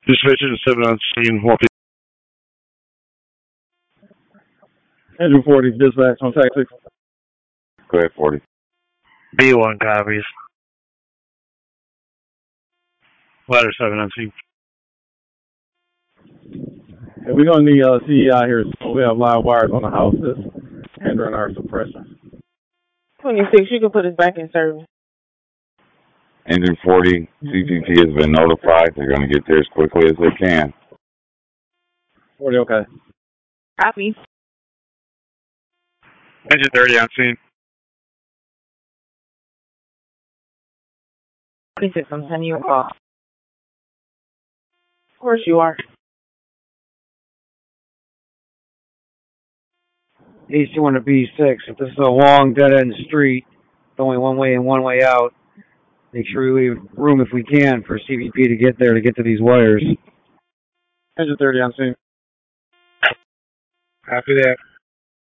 Dispatcher 7 on scene. Engine 40, dispatch on tactics. Go ahead, 40. B1 copies. Ladder 7 on scene. Yeah, we're going to need CEI here. So we have live wires on the house that's hindering our suppression. 26, you can put us back in service. Engine 40, CTT has been notified. They're going to get there as quickly as they can. 40, okay. Copy. Engine 30 on scene. 26, I'm sending you a call. Of course you are. East on a B6. If this is a long dead-end street, it's only one way in, one way out. Make sure we leave room if we can for CBP to get there to get to these wires. Engine 30 on scene. Copy that.